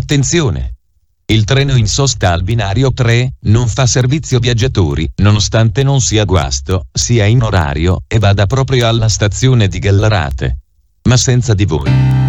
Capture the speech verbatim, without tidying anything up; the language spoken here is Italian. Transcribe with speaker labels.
Speaker 1: Attenzione! Il treno in sosta al binario tre non fa servizio viaggiatori, nonostante non sia guasto, sia in orario, e vada proprio alla stazione di Gallarate. Ma senza di voi.